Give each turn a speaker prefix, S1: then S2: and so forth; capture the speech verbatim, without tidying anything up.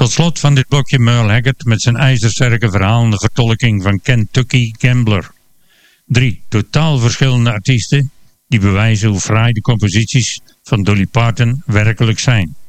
S1: Tot slot van dit blokje Merle Haggard met zijn ijzersterke verhalende vertolking van Kentucky Gambler. Drie totaal verschillende artiesten die bewijzen hoe fraai de composities van Dolly Parton werkelijk zijn.